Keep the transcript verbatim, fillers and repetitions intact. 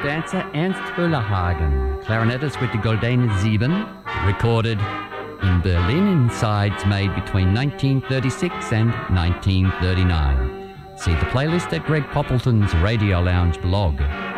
dancer Ernst Öllerhagen, clarinetist with the Goldene Sieben, recorded in Berlin in sides made between nineteen thirty-six and nineteen thirty-nine. See the playlist at Greg Poppleton's Radio Lounge blog.